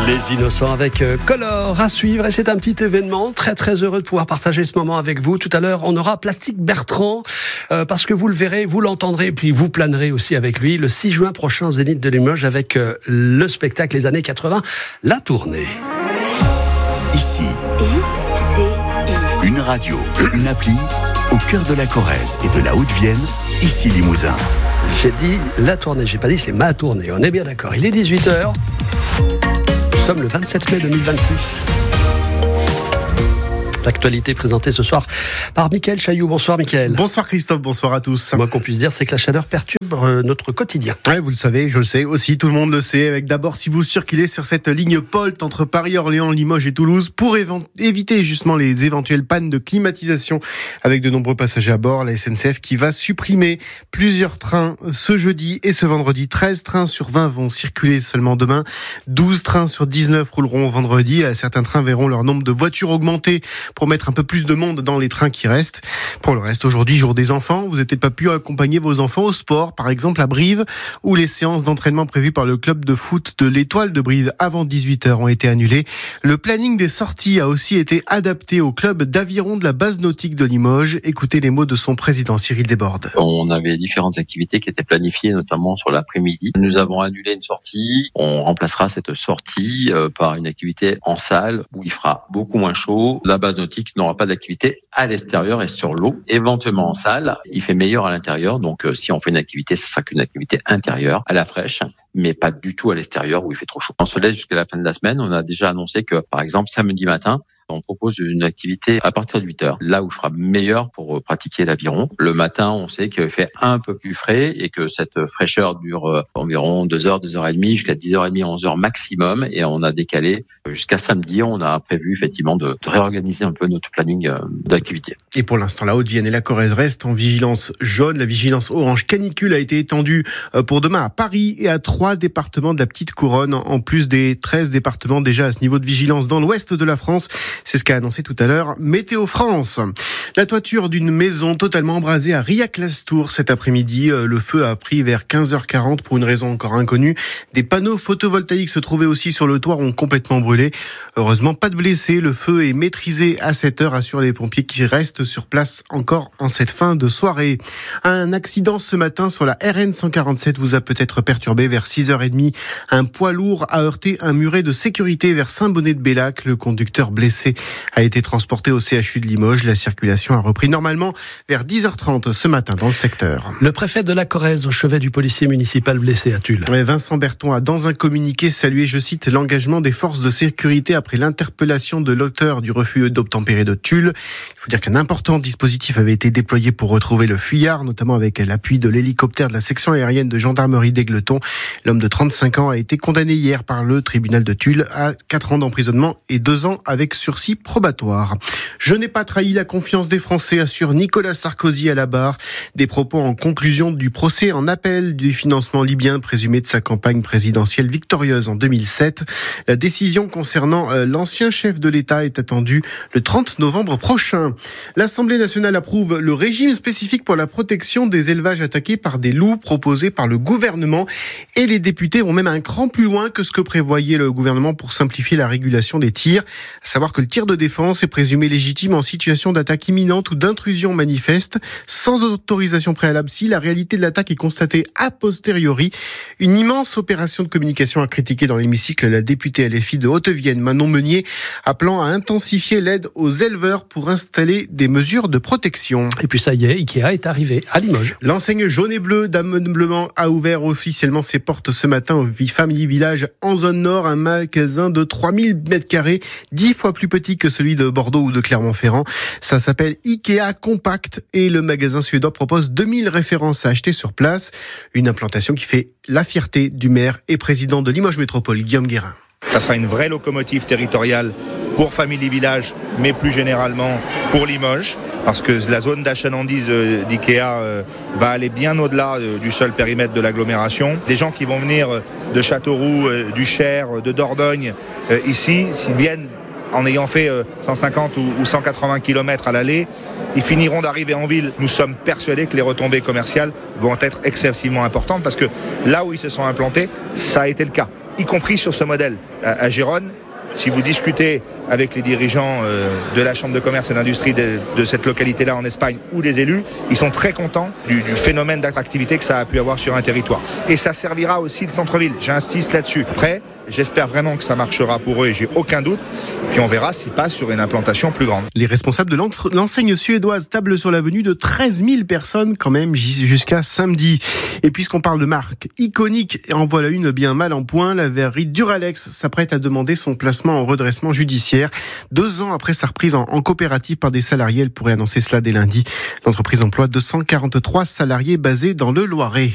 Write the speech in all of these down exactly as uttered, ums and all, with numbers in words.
Les Innocents avec Color à suivre, et c'est un petit événement. Très très heureux de pouvoir partager ce moment avec vous. Tout à l'heure, on aura Plastique Bertrand, euh, parce que vous le verrez, vous l'entendrez, et puis vous planerez aussi avec lui le six juin prochain au Zénith de Limoges avec euh, le spectacle Les années quatre-vingts, La Tournée. Ici, I C I. une radio, une appli, au cœur de la Corrèze et de la Haute-Vienne, ici Limousin. J'ai dit La Tournée, j'ai pas dit c'est ma tournée, on est bien d'accord. Il est dix-huit heures. Nous sommes le vingt-sept mai deux mille vingt-six. L'actualité présentée ce soir par Mickaël Chailloux. Bonsoir Mickaël. Bonsoir Christophe, bonsoir à tous. Moi qu'on puisse dire, c'est que la chaleur perturbe euh, notre quotidien. Ouais, vous le savez, je le sais aussi, tout le monde le sait. Avec d'abord, si vous circulez sur cette ligne Polt entre Paris, Orléans, Limoges et Toulouse, pour év- éviter justement les éventuelles pannes de climatisation avec de nombreux passagers à bord, la S N C F qui va supprimer plusieurs trains ce jeudi et ce vendredi. treize trains sur vingt vont circuler seulement demain. douze trains sur dix-neuf rouleront vendredi. Certains trains verront leur nombre de voitures augmenter pour mettre un peu plus de monde dans les trains qui restent. Pour le reste, aujourd'hui, jour des enfants, vous n'avez peut-être pas pu accompagner vos enfants au sport, par exemple à Brive, où les séances d'entraînement prévues par le club de foot de l'Étoile de Brive avant dix-huit heures ont été annulées. Le planning des sorties a aussi été adapté au club d'aviron de la base nautique de Limoges. Écoutez les mots de son président, Cyril Desbordes. On avait différentes activités qui étaient planifiées, notamment sur l'après-midi. Nous avons annulé une sortie. On remplacera cette sortie par une activité en salle où il fera beaucoup moins chaud. La base nautique n'aura pas d'activité à l'extérieur et sur l'eau. Éventuellement en salle, il fait meilleur à l'intérieur. Donc euh, si on fait une activité, ça sera qu'une activité intérieure, à la fraîche, mais pas du tout à l'extérieur où il fait trop chaud. On se laisse jusqu'à la fin de la semaine. On a déjà annoncé que, par exemple, samedi matin, on propose une activité à partir de huit heures, là où il fera meilleur pour pratiquer l'aviron. Le matin, on sait qu'il fait un peu plus frais et que cette fraîcheur dure environ deux heures, deux heures et demie, jusqu'à dix heures trente, onze heures maximum. Et on a décalé jusqu'à samedi. On a prévu effectivement de, de réorganiser un peu notre planning d'activité. Et pour l'instant, la Haute-Vienne et la Corrèze restent en vigilance jaune. La vigilance orange canicule a été étendue pour demain à Paris et à trois départements de la Petite Couronne, en plus des treize départements déjà à ce niveau de vigilance dans l'ouest de la France. C'est ce qu'a annoncé tout à l'heure Météo France. La toiture d'une maison totalement embrasée à Riac-Lastours cet après-midi. Le feu a pris vers quinze heures quarante pour une raison encore inconnue. Des panneaux photovoltaïques se trouvaient aussi sur le toit, ont complètement brûlé. Heureusement, pas de blessés. Le feu est maîtrisé à sept heures, assurent les pompiers qui restent sur place encore en cette fin de soirée. Un accident ce matin sur la R N cent quarante-sept vous a peut-être perturbé vers six heures trente. Un poids lourd a heurté un muret de sécurité vers Saint-Bonnet-de-Bellac. Le conducteur blessé a été transporté au C H U de Limoges. La circulation a repris normalement vers dix heures trente ce matin dans le secteur. Le préfet de la Corrèze au chevet du policier municipal blessé à Tulle. Vincent Berton a dans un communiqué salué, je cite, l'engagement des forces de sécurité après l'interpellation de l'auteur du refus d'obtempérer de Tulle. Il faut dire qu'un important dispositif avait été déployé pour retrouver le fuyard, notamment avec l'appui de l'hélicoptère de la section aérienne de gendarmerie d'Égleton. L'homme de trente-cinq ans a été condamné hier par le tribunal de Tulle à quatre ans d'emprisonnement et deux ans avec sursis probatoire. Je n'ai pas trahi la confiance des Français, assure Nicolas Sarkozy à la barre. Des propos en conclusion du procès en appel du financement libyen présumé de sa campagne présidentielle victorieuse en deux mille sept. La décision concernant l'ancien chef de l'État est attendue le trente novembre prochain. L'Assemblée nationale approuve le régime spécifique pour la protection des élevages attaqués par des loups proposé par le gouvernement. Et les députés vont même un cran plus loin que ce que prévoyait le gouvernement pour simplifier la régulation des tirs. À savoir que le tir de défense est présumé légitime en situation d'attaque imminente ou d'intrusion manifeste, sans autorisation préalable si la réalité de l'attaque est constatée a posteriori. Une immense opération de communication a critiqué dans l'hémicycle la députée L F I de Haute-Vienne, Manon Meunier, appelant à intensifier l'aide aux éleveurs pour installer des mesures de protection. Et puis ça y est, Ikea est arrivé à Limoges. L'enseigne jaune et bleu d'ameublement a ouvert officiellement ses portes ce matin au Family Village en zone nord, un magasin de trois mille mètres carrés, dix fois plus petit que celui de Bordeaux ou de Clermont-Ferrand. Ça s'appelle Ikea Compact et le magasin suédois propose deux mille références à acheter sur place. Une implantation qui fait la fierté du maire et président de Limoges Métropole, Guillaume Guérin. Ça sera une vraie locomotive territoriale pour Family Village, mais plus généralement pour Limoges, parce que la zone d'achalandise d'Ikea va aller bien au-delà du seul périmètre de l'agglomération. Les gens qui vont venir de Châteauroux, du Cher, de Dordogne, ici, s'ils viennent en ayant fait cent cinquante ou cent quatre-vingts kilomètres à l'aller, ils finiront d'arriver en ville. Nous sommes persuadés que les retombées commerciales vont être excessivement importantes parce que là où ils se sont implantés, ça a été le cas. y compris sur ce modèle. À, à Gérone, si vous discutez avec les dirigeants euh, de la Chambre de commerce et d'industrie de, de cette localité-là en Espagne ou des élus, ils sont très contents du, du phénomène d'attractivité que ça a pu avoir sur un territoire. Et ça servira aussi le centre-ville, j'insiste là-dessus. Après, j'espère vraiment que ça marchera pour eux et j'ai aucun doute. Puis on verra s'ils passent sur une implantation plus grande. Les responsables de l'enseigne suédoise tablent sur la venue de treize mille personnes quand même jusqu'à samedi. Et puisqu'on parle de marque iconique, et en voilà une bien mal en point, la verrerie Duralex s'apprête à demander son placement en redressement judiciaire. Deux ans après sa reprise en, en coopérative par des salariés, elle pourrait annoncer cela dès lundi. L'entreprise emploie deux cent quarante-trois salariés basés dans le Loiret.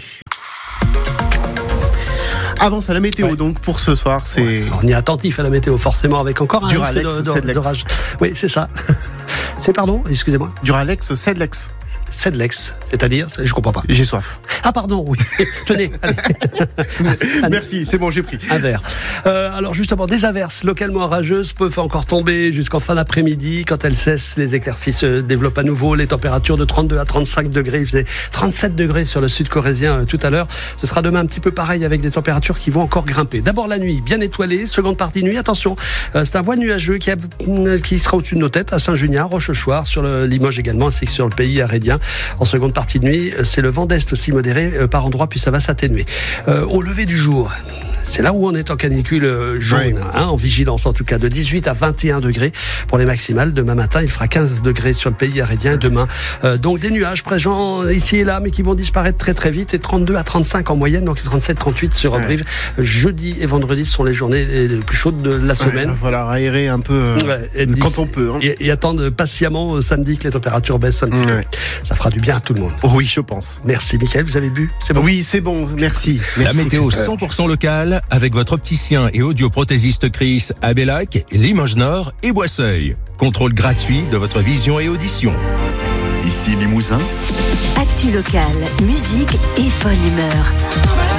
Avance à la météo ouais. donc pour ce soir, c'est... Ouais, on est attentif à la météo forcément avec encore un Duralex, risque de, de, Sedlex. d'orage. Oui, c'est ça. C'est pardon, excusez-moi. Duralex, Sedlex. Sedlex, c'est-à-dire, je comprends pas. J'ai soif. Ah pardon, oui. Tenez, allez. Merci, c'est bon, j'ai pris. Un verre. Euh, alors justement, des averses localement orageuses peuvent encore tomber jusqu'en fin d'après-midi. Quand elles cessent, les éclaircies se développent à nouveau. Les températures de trente-deux à trente-cinq degrés. Il faisait trente-sept degrés sur le sud corésien euh, tout à l'heure. Ce sera demain un petit peu pareil avec des températures qui vont encore grimper. D'abord la nuit, bien étoilée. Seconde partie nuit, attention, euh, c'est un voile nuageux qui, a, qui sera au-dessus de nos têtes à Saint-Junien, Rochechouart, sur le Limoges également, ainsi que sur le pays arédien. En seconde partie de nuit, c'est le vent d'est aussi modéré euh, par endroits, puis ça va s'atténuer. Euh, au lever du jour, c'est là où on est en canicule jaune, ouais. hein, en vigilance en tout cas, de dix-huit à vingt et un degrés pour les maximales. Demain matin, il fera quinze degrés sur le pays arédien. Demain, euh, donc des nuages présents ici et là, mais qui vont disparaître très très vite, et trente-deux à trente-cinq en moyenne, donc trente-sept à trente-huit sur ouais. Brive. Jeudi et vendredi sont les journées les plus chaudes de la semaine. Ouais, voilà, aérer un peu euh, ouais, et quand on peut. Hein. Et, et attendre patiemment samedi que les températures baissent un petit ouais. peu. Ça fera du bien à tout le monde. Oh oui, je pense. Merci Mickaël, vous avez bu? C'est bon? Oui, c'est bon, merci. La merci, météo cent pour cent locale avec votre opticien et audioprothésiste Chris à Bellac, Limoges Nord et Boisseuil. Contrôle gratuit de votre vision et audition. Ici Limousin. Actu locale, musique et bonne humeur.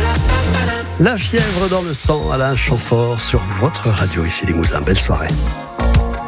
La fièvre dans le sang, Alain Chamfort sur votre radio ici Limousin. Belle soirée.